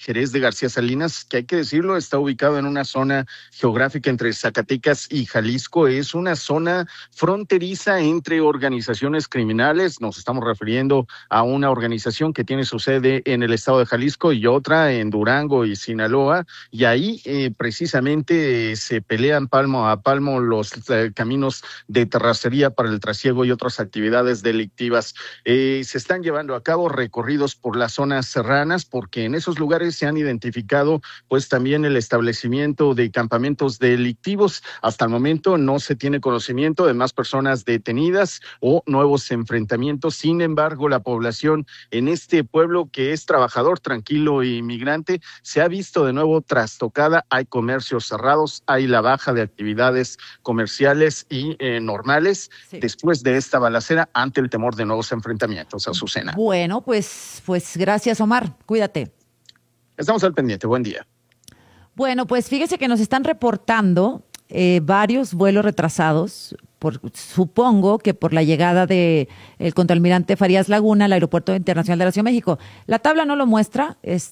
Jerez de García Salinas, que hay que decirlo, está ubicado en una zona geográfica entre Zacatecas y Jalisco. Es una zona fronteriza entre organizaciones criminales. Nos estamos refiriendo a una organización que tiene su sede en el estado de Jalisco y otra en Durango y Sinaloa, y ahí precisamente se pelean palmo a palmo los caminos de terracería para el trasiego y otras actividades delictivas. Se están llevando a cabo recorridos por las zonas serranas porque en esos lugares se han identificado pues también el establecimiento de campamentos delictivos. Hasta el momento no se tiene conocimiento de más personas detenidas o nuevos enfrentamientos. Sin embargo, la población en este pueblo, que es trabajador, tranquilo e inmigrante, se ha visto de nuevo trastocada. Hay comercios cerrados, hay la baja de actividades comerciales y normales después de esta balacera ante el temor de nuevos enfrentamientos. Azucena. Bueno, pues gracias, Omar. Cuídate. Estamos al pendiente. Buen día. Bueno, pues fíjese que nos están reportando varios vuelos retrasados, supongo que por la llegada de el contraalmirante Farías Laguna al Aeropuerto Internacional de la Ciudad de México. La tabla no lo muestra,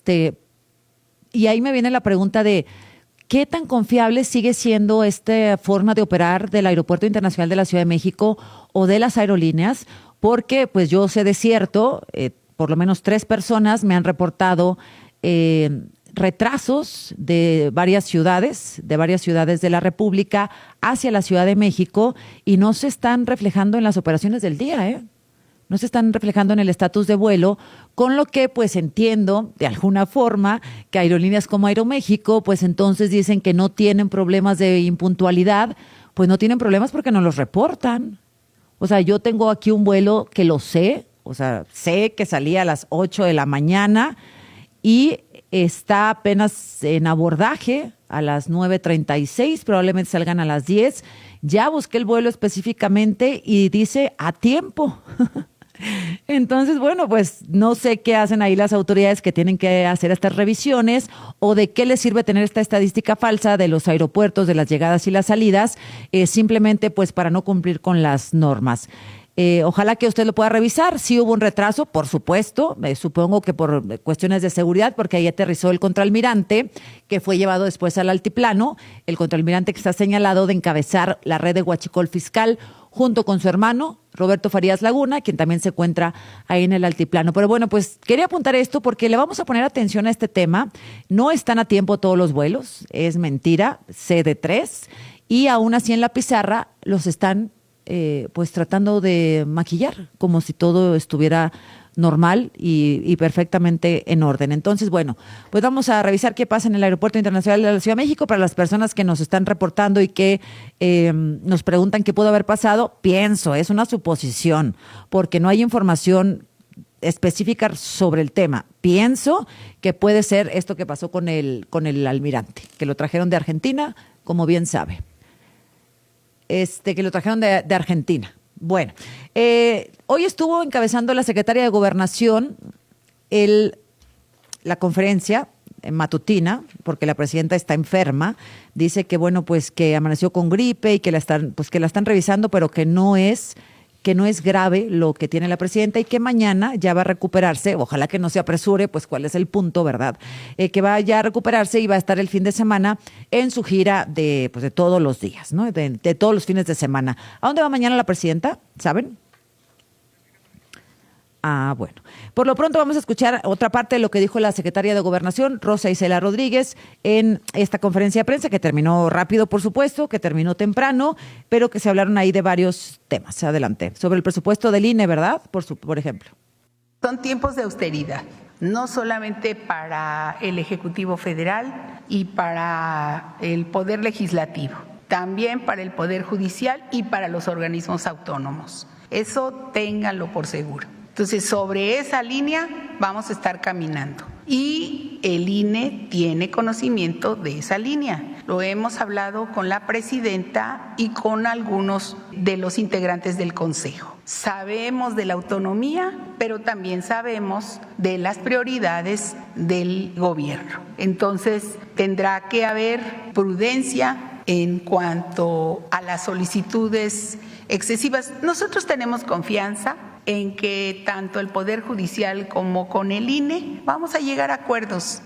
y ahí me viene la pregunta de ¿qué tan confiable sigue siendo esta forma de operar del Aeropuerto Internacional de la Ciudad de México o de las aerolíneas? Porque pues yo sé de cierto, por lo menos 3 personas me han reportado retrasos de varias ciudades de la República hacia la Ciudad de México y no se están reflejando en las operaciones del día, no se están reflejando en el estatus de vuelo, con lo que pues entiendo de alguna forma que aerolíneas como Aeroméxico pues entonces dicen que no tienen problemas de impuntualidad, pues no tienen problemas porque no los reportan. O sea, yo tengo aquí un vuelo que lo sé, o sea, sé que salía a las 8 de la mañana y está apenas en abordaje a las 9:36, probablemente salgan a las 10. Ya busqué el vuelo específicamente y dice a tiempo. Entonces, bueno, pues no sé qué hacen ahí las autoridades que tienen que hacer estas revisiones o de qué les sirve tener esta estadística falsa de los aeropuertos, de las llegadas y las salidas, simplemente pues para no cumplir con las normas. Ojalá que usted lo pueda revisar. Sí hubo un retraso, por supuesto, supongo que por cuestiones de seguridad, porque ahí aterrizó el contraalmirante, que fue llevado después al altiplano, el contraalmirante que está señalado de encabezar la red de huachicol fiscal, junto con su hermano, Roberto Farías Laguna, quien también se encuentra ahí en el altiplano. Pero bueno, pues quería apuntar esto porque le vamos a poner atención a este tema. No están a tiempo todos los vuelos, es mentira, sé de 3, y aún así en la pizarra los están pues tratando de maquillar como si todo estuviera normal y perfectamente en orden. Entonces, bueno, pues vamos a revisar qué pasa en el Aeropuerto Internacional de la Ciudad de México para las personas que nos están reportando y que nos preguntan qué pudo haber pasado. Pienso, es una suposición, porque no hay información específica sobre el tema. Pienso que puede ser esto que pasó con el almirante, que lo trajeron de Argentina, como bien sabe. Que lo trajeron de Argentina. Bueno, hoy estuvo encabezando la secretaria de Gobernación la conferencia matutina, porque la presidenta está enferma. Dice que bueno, pues que amaneció con gripe y que la están revisando, pero que no es grave lo que tiene la presidenta y que mañana ya va a recuperarse. Ojalá que no se apresure, pues cuál es el punto, ¿verdad? Que va ya a recuperarse y va a estar el fin de semana en su gira de todos los días, ¿no? De todos los fines de semana. ¿A dónde va mañana la presidenta? ¿Saben? Ah, bueno. Por lo pronto vamos a escuchar otra parte de lo que dijo la secretaria de Gobernación, Rosa Isela Rodríguez, en esta conferencia de prensa que terminó rápido, por supuesto, que terminó temprano, pero que se hablaron ahí de varios temas. Adelante. Sobre el presupuesto del INE, ¿verdad? Por ejemplo. Son tiempos de austeridad, no solamente para el Ejecutivo Federal y para el Poder Legislativo, también para el Poder Judicial y para los organismos autónomos. Eso ténganlo por seguro. Entonces, sobre esa línea vamos a estar caminando. Y el INE tiene conocimiento de esa línea. Lo hemos hablado con la presidenta y con algunos de los integrantes del Consejo. Sabemos de la autonomía, pero también sabemos de las prioridades del gobierno. Entonces, tendrá que haber prudencia en cuanto a las solicitudes excesivas. Nosotros tenemos confianza en que tanto el Poder Judicial como con el INE vamos a llegar a acuerdos.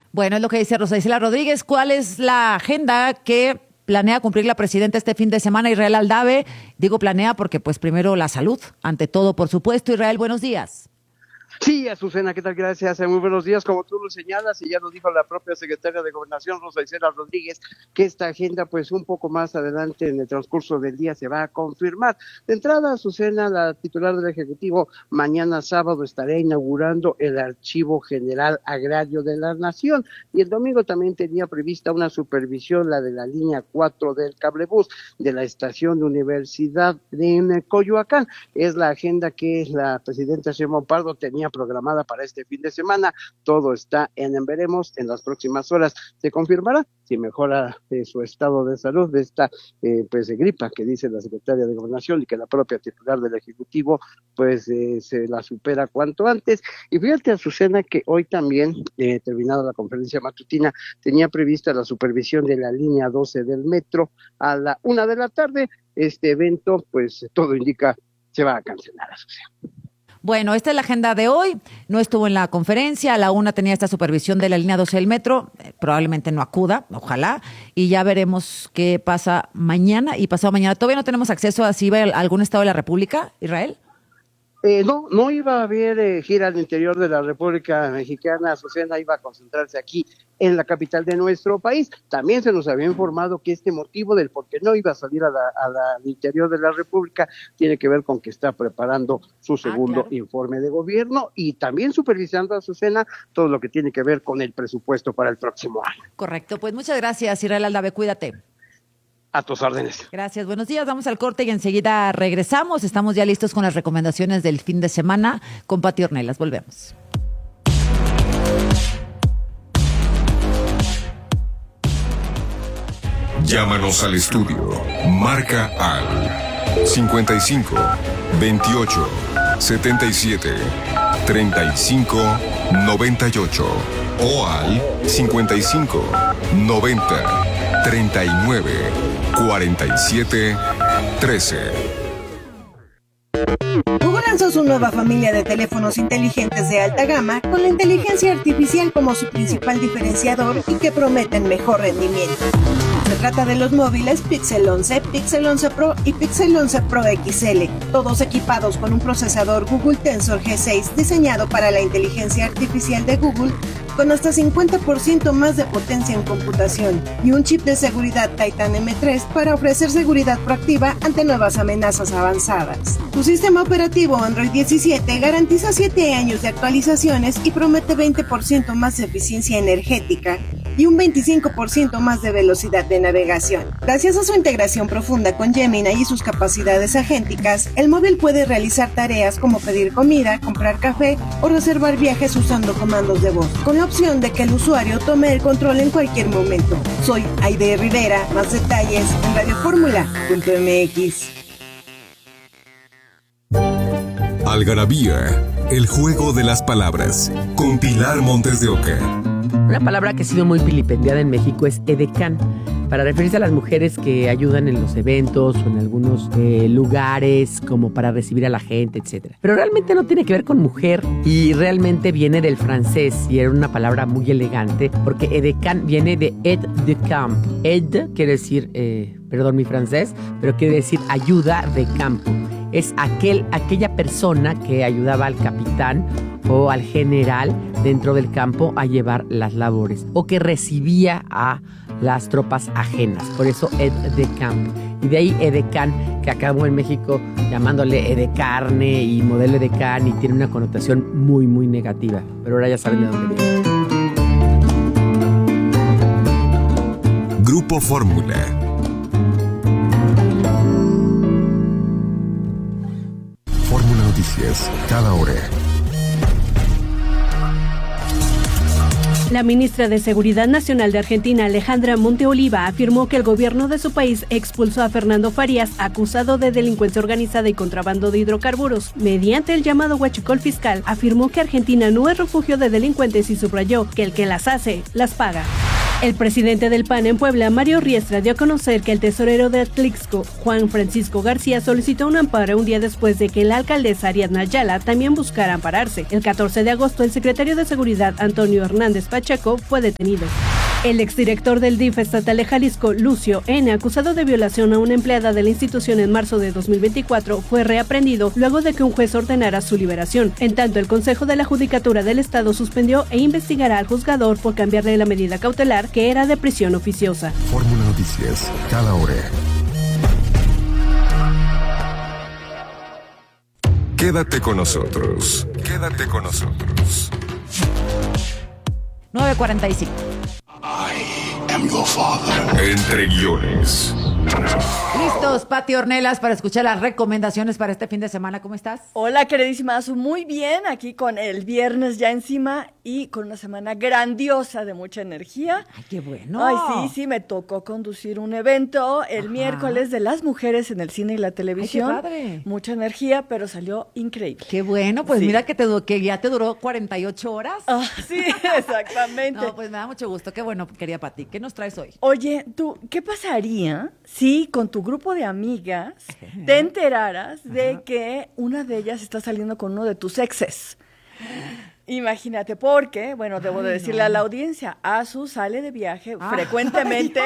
Bueno, es lo que dice Rosa Isela Rodríguez. ¿Cuál es la agenda que planea cumplir la presidenta este fin de semana, Israel Aldave? Digo planea porque pues primero la salud, ante todo, por supuesto. Israel, buenos días. Sí, Azucena, ¿qué tal? Gracias. Muy buenos días. Como tú lo señalas, y ya lo dijo la propia secretaria de Gobernación, Rosa Isela Rodríguez, que esta agenda, pues un poco más adelante en el transcurso del día se va a confirmar. De entrada, Azucena, la titular del Ejecutivo, mañana sábado estará inaugurando el Archivo General Agrario de la Nación, y el domingo también tenía prevista una supervisión, la de la línea 4 del cablebús de la estación de Universidad de Coyoacán. Es la agenda que la presidenta Sheinbaum Pardo tenía programada para este fin de semana. Todo está en veremos. En las próximas horas se confirmará si mejora su estado de salud de esta gripa que dice la secretaria de Gobernación, y que la propia titular del Ejecutivo se la supera cuanto antes. Y fíjate, Azucena, que hoy también, terminada la conferencia matutina, tenía prevista la supervisión de la línea 12 del metro a la 1 de la tarde. Este evento, pues todo indica, se va a cancelar, Azucena. Bueno, esta es la agenda de hoy. No estuvo en la conferencia. A la 1 tenía esta supervisión de la línea 12 del metro. Probablemente no acuda, ojalá. Y ya veremos qué pasa mañana y pasado mañana. ¿Todavía no tenemos acceso a si va a algún estado de la República, Israel? No iba a haber gira al interior de la República Mexicana. Azucena, iba a concentrarse aquí en la capital de nuestro país. También se nos había informado que este motivo del por qué no iba a salir al interior de la República tiene que ver con que está preparando su segundo informe de gobierno, y también supervisando, a Azucena, todo lo que tiene que ver con el presupuesto para el próximo año. Correcto, pues muchas gracias, Israel Aldave, cuídate. A tus órdenes. Gracias, buenos días. Vamos al corte y enseguida regresamos. Estamos ya listos con las recomendaciones del fin de semana con Pati Ornelas. Volvemos. Llámanos al estudio. Marca al 55 28 77 35 98 o al 55 90 39 47 13. Google lanzó su nueva familia de teléfonos inteligentes de alta gama con la inteligencia artificial como su principal diferenciador y que prometen mejor rendimiento. Se trata de los móviles Pixel 11, Pixel 11 Pro y Pixel 11 Pro XL, todos equipados con un procesador Google Tensor G6 diseñado para la inteligencia artificial de Google, con hasta 50% más de potencia en computación, y un chip de seguridad Titan M3 para ofrecer seguridad proactiva ante nuevas amenazas avanzadas. Su sistema operativo Android 17 garantiza 7 años de actualizaciones y promete 20% más de eficiencia energética y un 25% más de velocidad de navegación. Gracias a su integración profunda con Gemini y sus capacidades agénticas, el móvil puede realizar tareas como pedir comida, comprar café o reservar viajes usando comandos de voz, con la opción de que el usuario tome el control en cualquier momento. Soy Aide Rivera, más detalles en radioformula.mx. Algarabía, el juego de las palabras, con Pilar Montes de Oca. Una palabra que ha sido muy vilipendiada en México es edecán, para referirse a las mujeres que ayudan en los eventos o en algunos lugares, como para recibir a la gente, etc. Pero realmente no tiene que ver con mujer, y realmente viene del francés, y era una palabra muy elegante, porque edecán viene de aide de camp. Aide quiere decir, perdón mi francés, pero quiere decir ayuda de campo. Es aquella persona que ayudaba al capitán o al general dentro del campo a llevar las labores, o que recibía a las tropas ajenas. Por eso aide de camp. Y de ahí edecán, que acabó en México llamándole edecarne y modelo edecán, y tiene una connotación muy, muy negativa. Pero ahora ya saben de dónde viene. Grupo Fórmula. Fórmula Noticias, cada hora. La ministra de Seguridad Nacional de Argentina, Alejandra Monteoliva, afirmó que el gobierno de su país expulsó a Fernando Farías, acusado de delincuencia organizada y contrabando de hidrocarburos. Mediante el llamado huachicol fiscal, afirmó que Argentina no es refugio de delincuentes y subrayó que el que las hace, las paga. El presidente del PAN en Puebla, Mario Riestra, dio a conocer que el tesorero de Atlixco, Juan Francisco García, solicitó un amparo un día después de que la alcaldesa Ariadna Ayala también buscara ampararse. El 14 de agosto, el secretario de Seguridad, Antonio Hernández Pacheco, fue detenido. El exdirector del DIF estatal de Jalisco, Lucio N., acusado de violación a una empleada de la institución en marzo de 2024, fue reaprendido luego de que un juez ordenara su liberación. En tanto, el Consejo de la Judicatura del Estado suspendió e investigará al juzgador por cambiarle la medida cautelar, que era de prisión oficiosa. Fórmula Noticias, cada hora. Quédate con nosotros. Quédate con nosotros. 9:45. I am your father. Entre guiones. Listos, Pati Ornelas, para escuchar las recomendaciones para este fin de semana. ¿Cómo estás? Hola, queridísima Azu, muy bien, aquí con el viernes ya encima y con una semana grandiosa de mucha energía. ¡Ay, qué bueno! Ay, sí, me tocó conducir un evento el miércoles de las mujeres en el cine y la televisión. ¡Ay, qué padre! Mucha energía, pero salió increíble. ¡Qué bueno! Pues sí. Mira que ya te duró 48 horas. Sí, exactamente. No, pues me da mucho gusto. Qué bueno, querida Pati. ¿Qué nos traes hoy? Oye, tú, ¿qué pasaría si con tu grupo de amigas te enteraras de que una de ellas está saliendo con uno de tus exes? Imagínate, porque, bueno, debo de decirle a la audiencia, Azu sale de viaje frecuentemente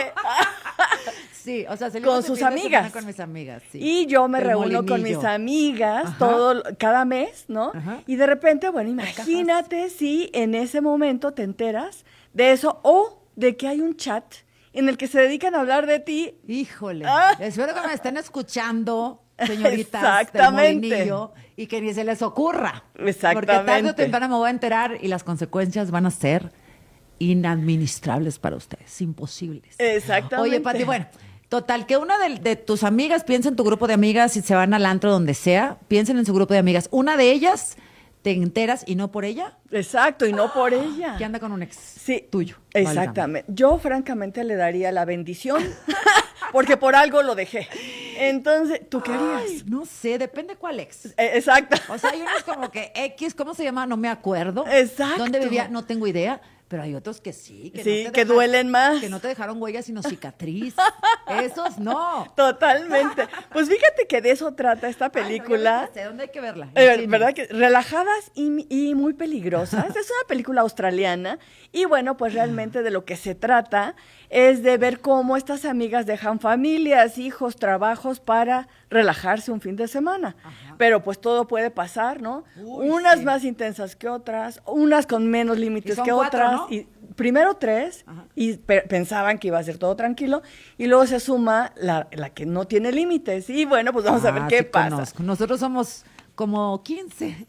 Sí, o sea, con sus amigas. Con mis amigas, sí. Y yo me Del reúno con Molinillo. mis amigas Ajá. cada mes, ¿no? Ajá. Y de repente, bueno, imagínate si en ese momento te enteras de eso o de que hay un chat en el que se dedican a hablar de ti. Híjole, Ah. espero que me estén escuchando, señoritas del Exactamente. Molinillo, y que ni se les ocurra. Exactamente. Porque tarde o temprano me voy a enterar y las consecuencias van a ser inadministrables para ustedes, imposibles. Exactamente. Oye, Pati, bueno, total, que una de tus amigas piensa en tu grupo de amigas y se van al antro donde sea, piensen en su grupo de amigas. Una de ellas te enteras y no por ella, Exacto, y no por ella. que anda con un ex Sí, tuyo. Exactamente. Yo francamente le daría la bendición porque por algo lo dejé. Entonces, ¿tú qué harías? Ay, no sé, depende cuál ex. Exacto. O sea, hay unos como que X, ¿cómo se llama? No me acuerdo. Exacto. ¿Dónde vivía? No tengo idea. Pero hay otros que sí. Que Sí, no te que duelen más. Que no te dejaron huellas, sino cicatriz. Esos no. Totalmente. Pues fíjate que de eso trata esta película. Ay, no, yo no sé, ¿dónde hay que verla? En cine. ¿Verdad? Que relajadas y muy peligrosas. Es una película australiana y bueno, pues realmente de lo que se trata es de ver cómo estas amigas dejan familias, hijos, trabajos para relajarse un fin de semana. Ajá. Pero pues todo puede pasar, ¿no? Uy, unas sí. más intensas que otras, unas con menos límites Y son que 4, otras. ¿no? Y primero 3 Ajá. y pensaban que iba a ser todo tranquilo y luego se suma la que no tiene límites. Y bueno, pues vamos a ver qué sí pasa. Conozco. Nosotros somos como 15.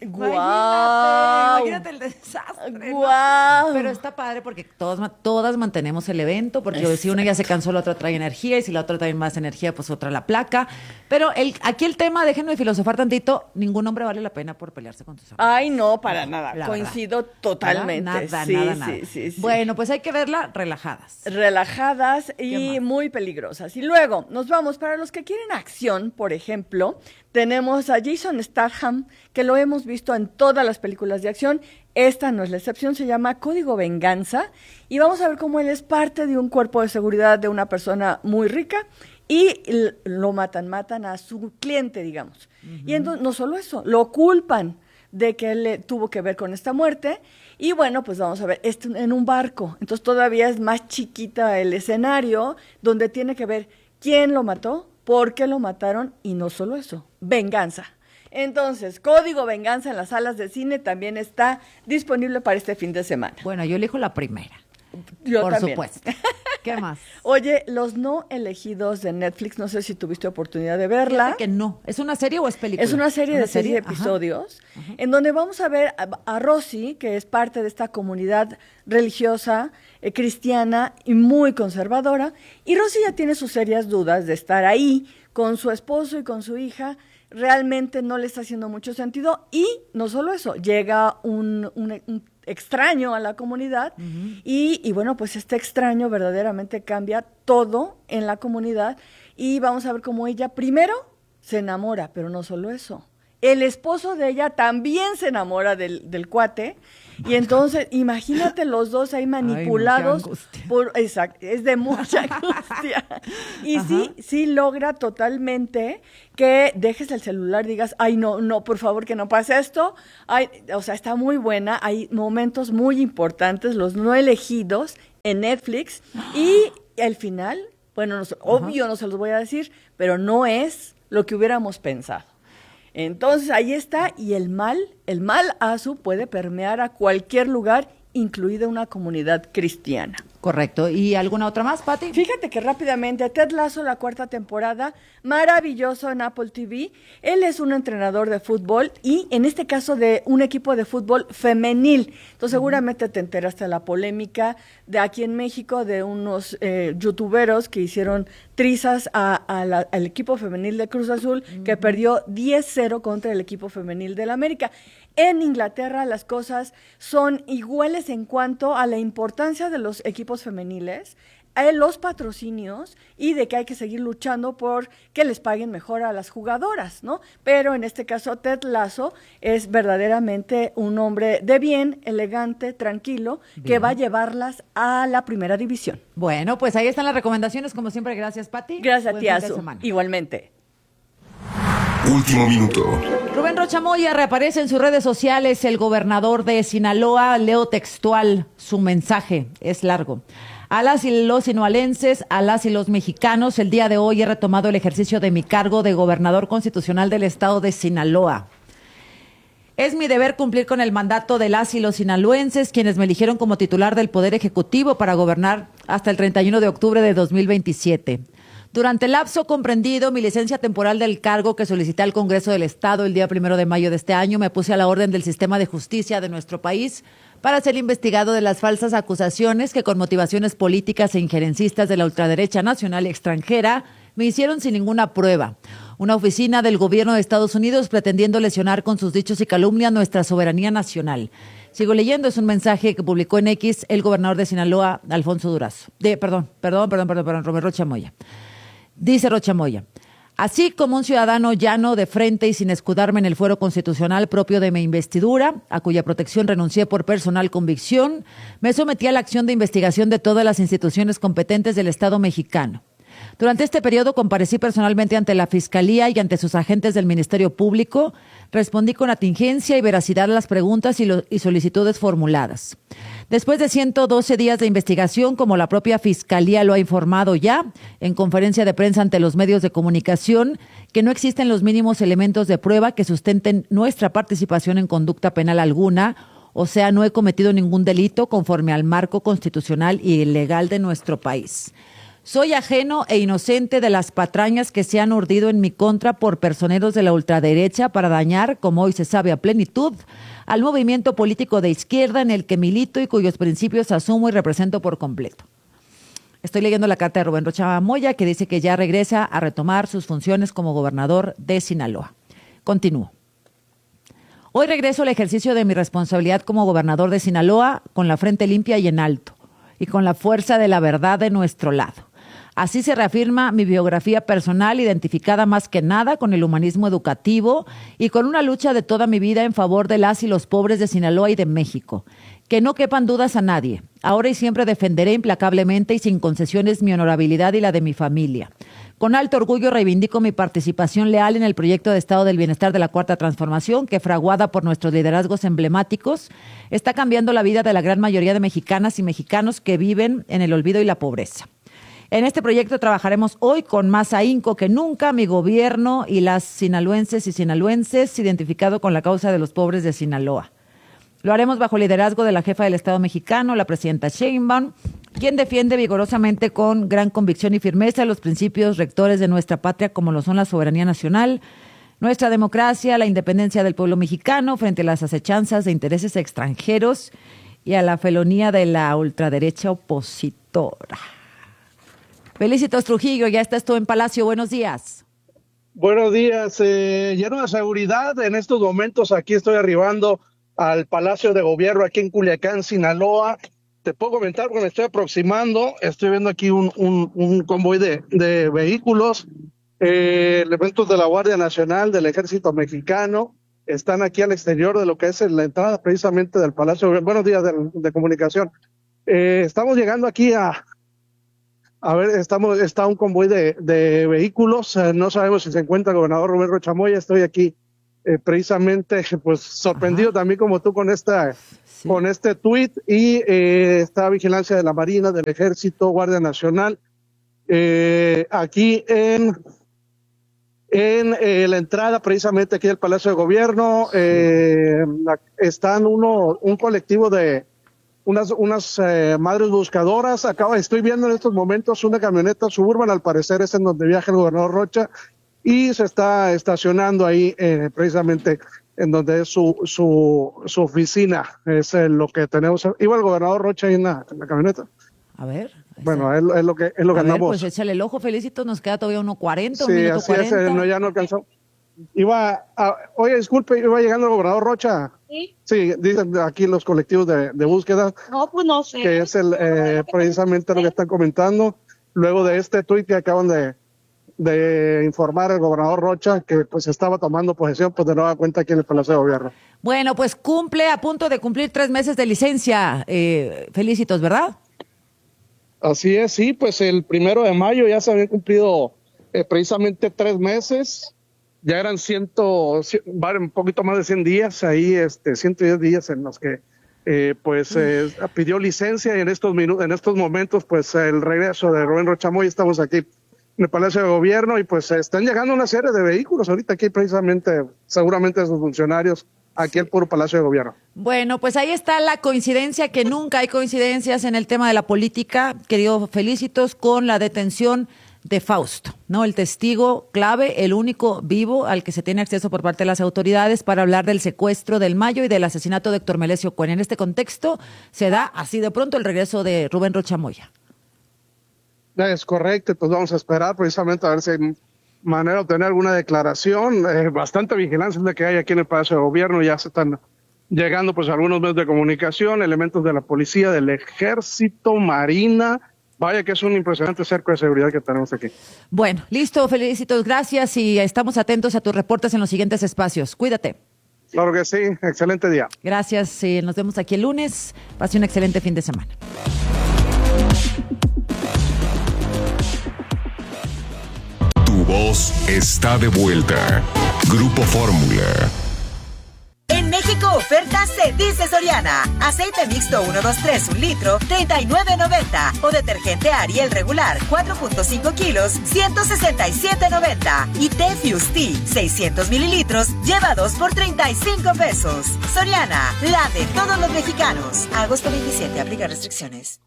¡Guau! Imagínate el desastre, ¿no? ¡Guau! Pero está padre porque todas mantenemos el evento, porque si una ya se cansó, la otra trae energía, y si la otra trae más energía, pues otra la placa. Pero aquí el tema, déjenme filosofar tantito, ningún hombre vale la pena por pelearse con tus amigos. Ay, no, para nada. La Coincido verdad. totalmente. Nada, Sí, nada. sí. Bueno, pues hay que verla relajadas. Relajadas ¿Qué y más? muy peligrosas. Y luego nos vamos, para los que quieren acción, por ejemplo, tenemos a Jason Statham, que lo hemos visto en todas las películas de acción. Esta no es la excepción, se llama Código Venganza. Y vamos a ver cómo él es parte de un cuerpo de seguridad de una persona muy rica y lo matan a su cliente, digamos. Y entonces, no solo eso, lo culpan de que él tuvo que ver con esta muerte. Y bueno, pues vamos a ver, esto en un barco. Entonces todavía es más chiquita el escenario, donde tiene que ver quién lo mató, por qué lo mataron, y no solo eso, venganza. Entonces, Código Venganza en las salas de cine también está disponible para este fin de semana. Bueno, yo elijo la primera. Yo por también. supuesto. ¿Qué más? Oye, Los No Elegidos de Netflix, no sé si tuviste oportunidad de verla. Fíjate que no. ¿Es una serie o es película? Es una serie de 6 Ajá. episodios, en donde vamos a ver a Rosy, que es parte de esta comunidad religiosa, cristiana y muy conservadora, y Rosy ya tiene sus serias dudas de estar ahí con su esposo y con su hija. Realmente no le está haciendo mucho sentido, y no solo eso, llega un extraño a la comunidad, y bueno, pues este extraño verdaderamente cambia todo en la comunidad, y vamos a ver cómo ella primero se enamora, pero no solo eso, el esposo de ella también se enamora del cuate. Y entonces, imagínate los dos ahí manipulados. Exacto, es de mucha angustia. Y sí logra totalmente que dejes el celular, digas, ay, no, por favor, que no pase esto. Ay, o sea, está muy buena. Hay momentos muy importantes, los no elegidos en Netflix. Y el final, bueno, obvio no se los voy a decir, pero no es lo que hubiéramos pensado. Entonces ahí está, y el mal Azu puede permear a cualquier lugar, incluida una comunidad cristiana. Correcto. ¿Y alguna otra más, Pati? Fíjate que rápidamente, Ted Lasso, la 4ª temporada, maravilloso en Apple TV. Él es un entrenador de fútbol y en este caso de un equipo de fútbol femenil. Entonces seguramente te enteraste de la polémica de aquí en México de unos youtuberos que hicieron trizas al equipo femenil de Cruz Azul, que perdió 10-0 contra el equipo femenil del América. En Inglaterra las cosas son iguales en cuanto a la importancia de los equipos femeniles, los patrocinios y de que hay que seguir luchando por que les paguen mejor a las jugadoras, ¿no? Pero en este caso Ted Lasso es verdaderamente un hombre de bien, elegante, tranquilo, que va a llevarlas a la primera división. Bueno, pues ahí están las recomendaciones, como siempre. Gracias, Pati. Gracias a ti, Azu. Igualmente. Último minuto. Rubén Rocha Moya reaparece en sus redes sociales. El gobernador de Sinaloa, leo textual, su mensaje es largo. A las y los sinaloenses, a las y los mexicanos, el día de hoy he retomado el ejercicio de mi cargo de gobernador constitucional del estado de Sinaloa. Es mi deber cumplir con el mandato de las y los sinaloenses, quienes me eligieron como titular del Poder Ejecutivo para gobernar hasta el 31 de octubre de 2027. Durante el lapso comprendido, mi licencia temporal del cargo que solicité al Congreso del Estado el día 1 de mayo de este año, me puse a la orden del sistema de justicia de nuestro país para ser investigado de las falsas acusaciones que con motivaciones políticas e injerencistas de la ultraderecha nacional y extranjera me hicieron sin ninguna prueba. Una oficina del gobierno de Estados Unidos pretendiendo lesionar con sus dichos y calumnias nuestra soberanía nacional. Sigo leyendo, es un mensaje que publicó en X el gobernador de Sinaloa, Alfonso Durazo. Rubén Rocha Moya. Dice Rocha Moya, así como un ciudadano llano de frente y sin escudarme en el fuero constitucional propio de mi investidura, a cuya protección renuncié por personal convicción, me sometí a la acción de investigación de todas las instituciones competentes del Estado mexicano. Durante este periodo comparecí personalmente ante la Fiscalía y ante sus agentes del Ministerio Público, respondí con atingencia y veracidad a las preguntas y solicitudes formuladas. Después de 112 días de investigación, como la propia Fiscalía lo ha informado ya en conferencia de prensa ante los medios de comunicación, que no existen los mínimos elementos de prueba que sustenten nuestra participación en conducta penal alguna, o sea, no he cometido ningún delito conforme al marco constitucional y legal de nuestro país. Soy ajeno e inocente de las patrañas que se han urdido en mi contra por personeros de la ultraderecha para dañar, como hoy se sabe a plenitud, al movimiento político de izquierda en el que milito y cuyos principios asumo y represento por completo. Estoy leyendo la carta de Rubén Rocha Moya, que dice que ya regresa a retomar sus funciones como gobernador de Sinaloa. Continúo. Hoy regreso al ejercicio de mi responsabilidad como gobernador de Sinaloa con la frente limpia y en alto, y con la fuerza de la verdad de nuestro lado. Así se reafirma mi biografía personal, identificada más que nada con el humanismo educativo y con una lucha de toda mi vida en favor de las y los pobres de Sinaloa y de México. Que no quepan dudas a nadie. Ahora y siempre defenderé implacablemente y sin concesiones mi honorabilidad y la de mi familia. Con alto orgullo reivindico mi participación leal en el proyecto de Estado del Bienestar de la Cuarta Transformación, que, fraguada por nuestros liderazgos emblemáticos, está cambiando la vida de la gran mayoría de mexicanas y mexicanos que viven en el olvido y la pobreza. En este proyecto trabajaremos hoy con más ahínco que nunca mi gobierno y las sinaloenses y sinaloenses identificado con la causa de los pobres de Sinaloa. Lo haremos bajo liderazgo de la jefa del Estado mexicano, la presidenta Sheinbaum, quien defiende vigorosamente con gran convicción y firmeza los principios rectores de nuestra patria, como lo son la soberanía nacional, nuestra democracia, la independencia del pueblo mexicano frente a las acechanzas de intereses extranjeros y a la felonía de la ultraderecha opositora. Felicitos Trujillo, ya estás tú en Palacio, buenos días. Buenos días, lleno de seguridad, en estos momentos aquí estoy arribando al Palacio de Gobierno aquí en Culiacán, Sinaloa. Te puedo comentar porque me estoy aproximando, estoy viendo aquí un convoy de vehículos elementos de la Guardia Nacional, del Ejército Mexicano, están aquí al exterior de lo que es la entrada precisamente del Palacio. Buenos días de comunicación. Estamos llegando aquí a ver, está un convoy de vehículos, no sabemos si se encuentra el gobernador Rubén Rocha Moya. Estoy aquí precisamente pues sorprendido también como tú con este tuit, y está vigilancia de la Marina, del Ejército, Guardia Nacional, aquí en la entrada precisamente aquí del Palacio de Gobierno. Están un colectivo de unas madres buscadoras. Estoy viendo en estos momentos una camioneta Suburban, al parecer es en donde viaja el gobernador Rocha, y se está estacionando ahí precisamente en donde es su oficina. Es lo que tenemos. Iba el gobernador Rocha ahí en la camioneta. A ver. Bueno, es lo que andamos. Pues échale el ojo, Felicitos, nos queda todavía 1:40, sí, un minuto así 40. Es, ya no alcanzó. Oye, disculpe, iba llegando el gobernador Rocha. Sí. Sí, dicen aquí los colectivos de búsqueda. No, pues no sé. Que es precisamente lo que están comentando. Luego de este tuit que acaban de informar el gobernador Rocha, que pues estaba tomando posesión pues de nueva cuenta aquí en el Palacio de Gobierno. Bueno, pues a punto de cumplir 3 meses de licencia. Felicitos, ¿verdad? Así es, sí, pues el 1 de mayo ya se habían cumplido precisamente 3 meses. Ya eran un poquito más de 100 días, ahí 110 días en los que pidió licencia, y en estos momentos pues el regreso de Rubén Rocha Moya. Estamos aquí en el Palacio de Gobierno y pues están llegando una serie de vehículos ahorita aquí precisamente, seguramente sus funcionarios aquí al puro Palacio de Gobierno. Bueno, pues ahí está la coincidencia, que nunca hay coincidencias en el tema de la política, querido Felicitos, con la detención de Fausto, ¿no? El testigo clave, el único vivo al que se tiene acceso por parte de las autoridades para hablar del secuestro del Mayo y del asesinato de Héctor Melesio Cuen. En este contexto se da así de pronto el regreso de Rubén Rocha Moya. Es correcto, pues vamos a esperar precisamente a ver si hay manera de obtener alguna declaración. Bastante vigilancia es la que hay aquí en el Palacio de Gobierno. Ya se están llegando pues algunos medios de comunicación, elementos de la policía, del Ejército, Marina. Vaya que es un impresionante cerco de seguridad que tenemos aquí. Bueno, listo, Felicitos, gracias, y estamos atentos a tus reportes en los siguientes espacios. Cuídate. Claro que sí, excelente día. Gracias, nos vemos aquí el lunes. Pase un excelente fin de semana. Tu voz está de vuelta. Grupo Fórmula. En México, ofertas se dice Soriana. Aceite mixto 123 1 litro, $39.90. O detergente Ariel regular, 4.5 kilos, $167.90. Y té Fusti, 600 mililitros, lleva 2 por $35. Soriana, la de todos los mexicanos. Agosto 27, aplica restricciones.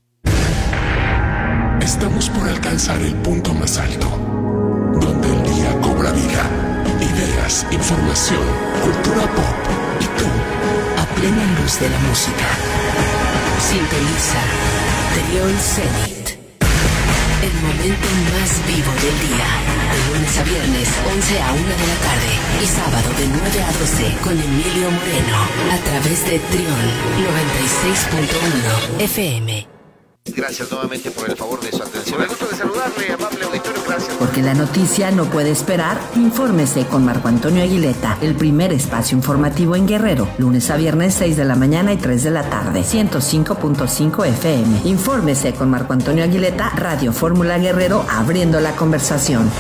Estamos por alcanzar el punto más alto, donde el día cobra vida. Ideas, información, cultura pop. Y tú, a plena luz de la música. Sintoniza Trión Zenit. El momento más vivo del día. De lunes a viernes, 11 a 1 de la tarde. Y sábado de 9 a 12 con Emilio Moreno. A través de Trión 96.1 FM. Gracias nuevamente por el favor de su atención. El gusto de saludarle, amable auditorio, gracias. Porque la noticia no puede esperar, infórmese con Marco Antonio Aguileta, el primer espacio informativo en Guerrero, lunes a viernes 6 de la mañana y 3 de la tarde, 105.5 FM. Infórmese con Marco Antonio Aguileta, Radio Fórmula Guerrero, abriendo la conversación.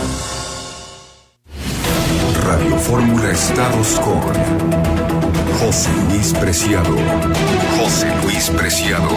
Radio Fórmula Estados con José Luis Preciado. José Luis Preciado.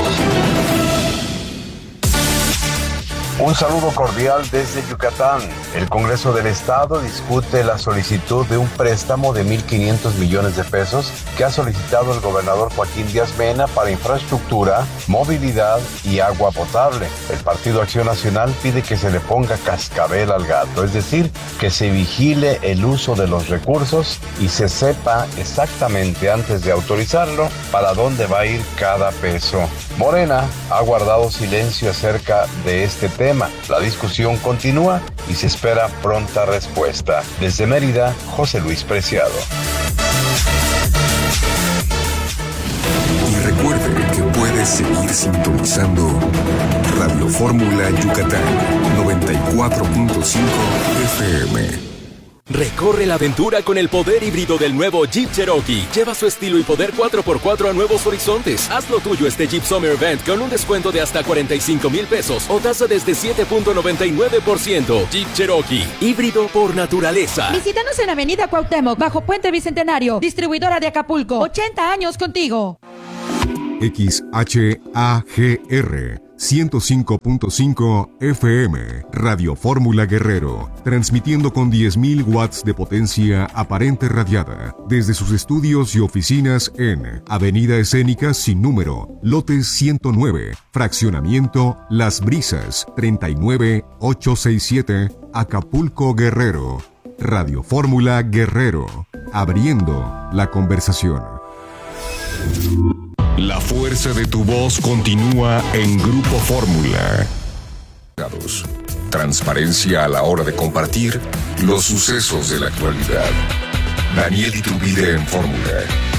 Un saludo cordial desde Yucatán. El Congreso del Estado discute la solicitud de un préstamo de 1.500 millones de pesos que ha solicitado el gobernador Joaquín Díaz Mena para infraestructura, movilidad y agua potable. El Partido Acción Nacional pide que se le ponga cascabel al gato, es decir, que se vigile el uso de los recursos y se sepa exactamente antes de autorizarlo para dónde va a ir cada peso. Morena ha guardado silencio acerca de este tema. La discusión continúa y se espera pronta respuesta. Desde Mérida, José Luis Preciado. Y recuerde que puede seguir sintonizando Radio Fórmula Yucatán 94.5 FM. Recorre la aventura con el poder híbrido del nuevo Jeep Cherokee. Lleva su estilo y poder 4x4 a nuevos horizontes. Haz lo tuyo este Jeep Summer Event con un descuento de hasta 45,000 pesos o tasa desde 7.99%. Jeep Cherokee, híbrido por naturaleza. Visítanos en Avenida Cuauhtémoc, bajo Puente Bicentenario. Distribuidora de Acapulco. 80 años contigo. XHAGR 105.5 FM, Radio Fórmula Guerrero, transmitiendo con 10.000 watts de potencia aparente radiada, desde sus estudios y oficinas en Avenida Escénica sin número, lote 109, fraccionamiento Las Brisas, 39867, Acapulco, Guerrero. Radio Fórmula Guerrero, abriendo la conversación. La fuerza de tu voz continúa en Grupo Fórmula. Transparencia a la hora de compartir los sucesos de la actualidad. Daniel Iturbide en Fórmula.